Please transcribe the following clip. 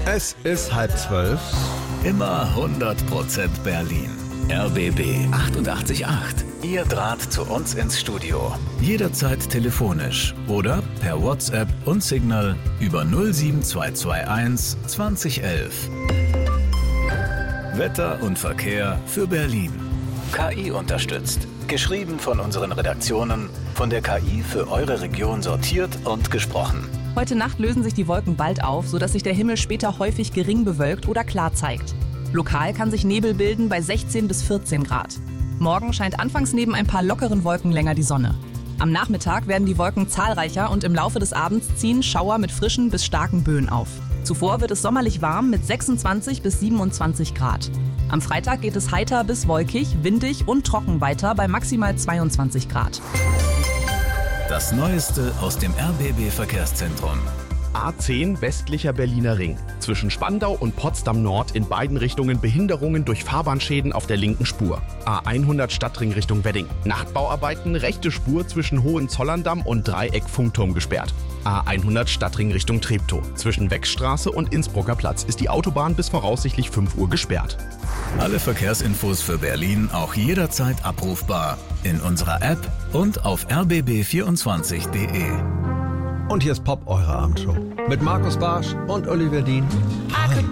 Es ist 11:30. Immer 100% Berlin. RBB 88.8. Ihr Draht zu uns ins Studio. Jederzeit telefonisch oder per WhatsApp und Signal über 07221 2011. Wetter und Verkehr für Berlin. KI unterstützt. Geschrieben von unseren Redaktionen, von der KI für eure Region sortiert und gesprochen. Heute Nacht lösen sich die Wolken bald auf, sodass sich der Himmel später häufig gering bewölkt oder klar zeigt. Lokal kann sich Nebel bilden bei 16 bis 14 Grad. Morgen scheint anfangs neben ein paar lockeren Wolken länger die Sonne. Am Nachmittag werden die Wolken zahlreicher und im Laufe des Abends ziehen Schauer mit frischen bis starken Böen auf. Zuvor wird es sommerlich warm mit 26 bis 27 Grad. Am Freitag geht es heiter bis wolkig, windig und trocken weiter bei maximal 22 Grad. Das Neueste aus dem RBB-Verkehrszentrum. A10 westlicher Berliner Ring. Zwischen Spandau und Potsdam Nord in beiden Richtungen Behinderungen durch Fahrbahnschäden auf der linken Spur. A100 Stadtring Richtung Wedding. Nachtbauarbeiten, rechte Spur zwischen Hohenzollerndamm und Dreieck Funkturm gesperrt. A100 Stadtring Richtung Treptow. Zwischen Wechstraße und Innsbrucker Platz ist die Autobahn bis voraussichtlich 5 Uhr gesperrt. Alle Verkehrsinfos für Berlin auch jederzeit abrufbar in unserer App und auf rbb24.de. Und hier ist Pop, eure Abendshow. Mit Markus Barsch und Oliver Dien.